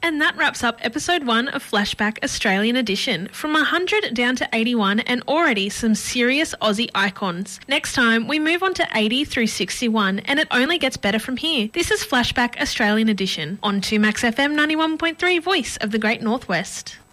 And that wraps up episode 1 of Flashback Australian Edition. From 100 down to 81 and already some serious Aussie icons. Next time, we move on to 80 through 61 and it only gets better from here. This is Flashback Australian Edition on 2Max FM 91.3 Voice of the Great Northwest.